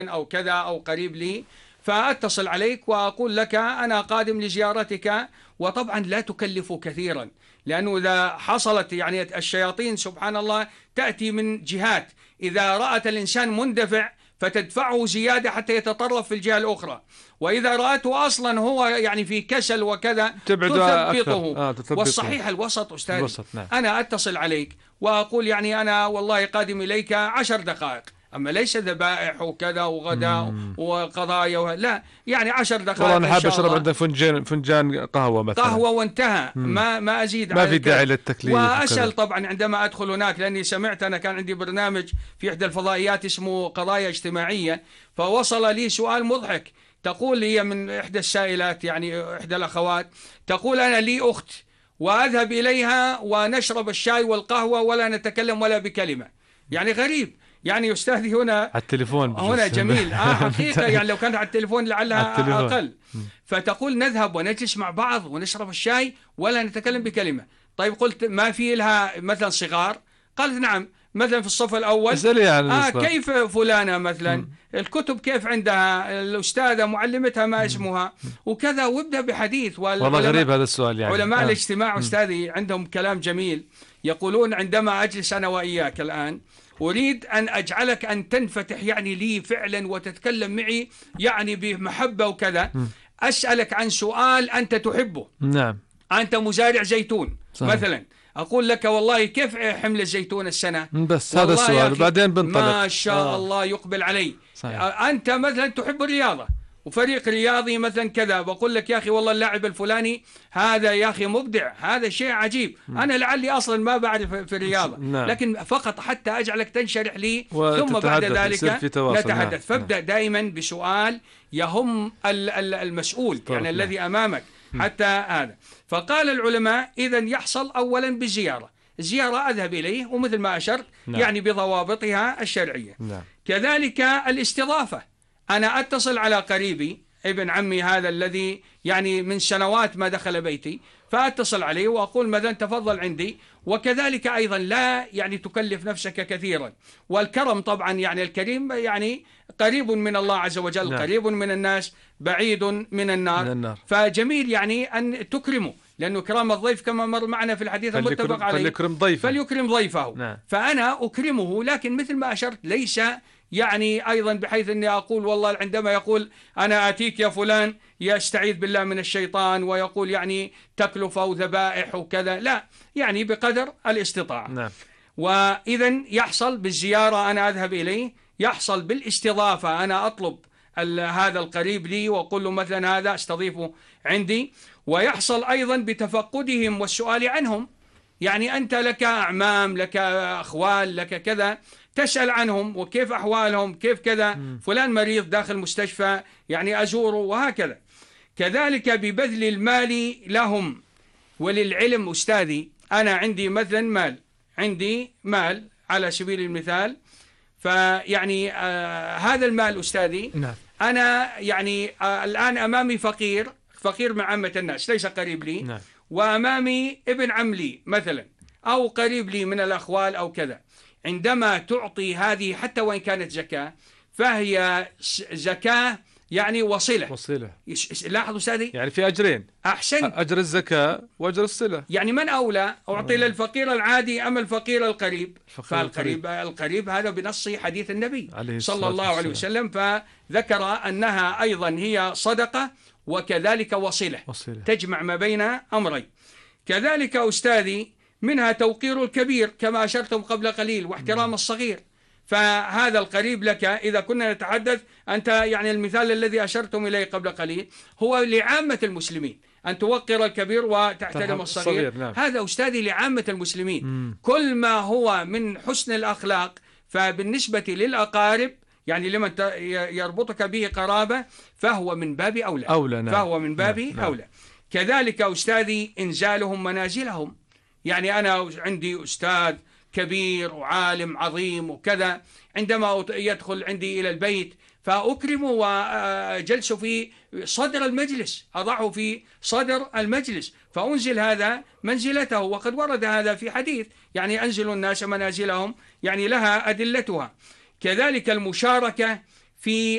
أو كذا أو قريب لي، فأتصل عليك وأقول لك أنا قادم لزيارتك. وطبعا لا تكلف كثيرا، لأنه إذا حصلت يعني الشياطين سبحان الله تأتي من جهات، إذا رأت الإنسان مندفع فتدفعه زيادة حتى يتطرف في الجهة الأخرى، وإذا رأته أصلا هو يعني في كسل وكذا تثبطه. والصحيح الوسط أستاذ. الوسط نعم. أنا أتصل عليك وأقول يعني أنا والله قادم إليك 10 دقائق، أما ليس ذبائح وكذا وغداء وقضايا لا، يعني 10 دقائق. والله أنا حاب أشرب عندك فنجان قهوة مثلا، قهوة وانتهى. ما أزيد، ما في داعي للتكليف. وأسأل طبعا عندما أدخل هناك، لأني سمعت أنا كان عندي برنامج في إحدى الفضائيات اسمه قضايا اجتماعية، فوصل لي سؤال مضحك. تقول هي من إحدى السائلات يعني إحدى الأخوات، تقول أنا لي أخت وأذهب إليها ونشرب الشاي والقهوة ولا نتكلم ولا بكلمة. يعني غريب، يعني أستاذي هنا على التليفون هنا جميل حقيقة، يعني لو كانت على التليفون لعلها أقل. فتقول نذهب ونجلس مع بعض ونشرب الشاي ولا نتكلم بكلمة. طيب قلت ما في لها مثلا صغار؟ قالت نعم، مثلا في الصف الأول كيف فلانة مثلا الكتب كيف عندها الأستاذة معلمتها ما اسمها وكذا، وابدأ بحديث. والله غريب هذا السؤال. يعني علماء الاجتماع أستاذي عندهم كلام جميل، يقولون عندما أجلس أنا وإياك الآن أريد أن أجعلك أن تنفتح يعني لي فعلا وتتكلم معي يعني بمحبة وكذا، أسألك عن سؤال أنت تحبه. نعم. أنت مزارع زيتون صحيح. مثلا أقول لك والله كيف حمل الزيتون السنة؟ بس هذا السؤال بعدين بنطلق. ما شاء الله يقبل علي صحيح. أنت مثلا تحب الرياضة وفريق رياضي مثلا كذا، بقول لك يا أخي والله اللاعب الفلاني هذا يا أخي مبدع، هذا شيء عجيب. أنا لعلي أصلا ما بعرف في الرياضة لكن فقط حتى أجعلك تنشرح لي ثم بعد ذلك نتحدث. فابدأ دائما بسؤال يهم المسؤول يعني الذي أمامك حتى هذا. فقال العلماء إذن يحصل أولا بالزيارة. الزيارة أذهب إليه ومثل ما أشرت يعني بضوابطها الشرعية. كذلك الاستضافة، أنا أتصل على قريبي ابن عمي هذا الذي يعني من سنوات ما دخل بيتي، فأتصل عليه وأقول مثلا تفضل عندي. وكذلك أيضا لا يعني تكلف نفسك كثيرا. والكرم طبعا يعني الكريم يعني قريب من الله عز وجل قريب من الناس بعيد من النار. فجميل يعني أن تكرمه، لأنه كرام الضيف كما مر معنا في الحديث المتفق عليه فليكرم ضيفه. فأنا أكرمه، لكن مثل ما أشرت ليس يعني أيضا بحيث أني أقول والله عندما يقول أنا أتيك يا فلان يستعيذ بالله من الشيطان ويقول يعني تكلفة وذبائح وكذا، لا، يعني بقدر الاستطاعة. وإذا يحصل بالزيارة أنا أذهب إليه، يحصل بالاستضافة أنا أطلب هذا القريب لي وأقول له مثلا هذا استضيفه عندي، ويحصل أيضا بتفقدهم والسؤال عنهم. يعني أنت لك أعمام لك أخوال لك كذا، تسأل عنهم وكيف أحوالهم كيف كذا، فلان مريض داخل مستشفى يعني أزوره وهكذا. كذلك ببذل المال لهم وللعلم. أستاذي أنا عندي مثلا عندي مال على سبيل المثال، فيعني هذا المال أستاذي أنا يعني الآن أمامي فقير مع عامة الناس ليس قريب لي، وأمامي ابن عم لي مثلا أو قريب لي من الأخوال أو كذا. عندما تعطي هذه حتى وإن كانت زكاة فهي زكاة يعني وصلة. لاحظوا أستاذي يعني في أجرين، أحسن، أجر الزكاة وأجر الصلة. يعني من أولى أعطي للفقير العادي أم الفقير القريب؟ فالقريب هذا بنص حديث النبي صلى الله عليه وسلم، فذكر أنها أيضا هي صدقة وكذلك وصلة تجمع ما بين أمرين. كذلك أستاذي منها توقير الكبير كما أشرتم قبل قليل واحترام الصغير. فهذا القريب لك إذا كنا نتحدث أنت يعني المثال الذي أشرتم إليه قبل قليل هو لعامة المسلمين أن توقر الكبير وتحترم الصغير. هذا أستاذي لعامة المسلمين. كل ما هو من حسن الأخلاق فبالنسبة للأقارب يعني لمن يربطك به قرابة فهو من باب أولى. فهو من باب أولى. كذلك أستاذي إنزالهم منازلهم. يعني أنا عندي أستاذ كبير وعالم عظيم وكذا، عندما يدخل عندي إلى البيت فأكرمه وجلسه في صدر المجلس، أضعه في صدر المجلس فأنزل هذا منزلته. وقد ورد هذا في حديث يعني أنزل الناس منازلهم يعني لها أدلتها. كذلك المشاركة في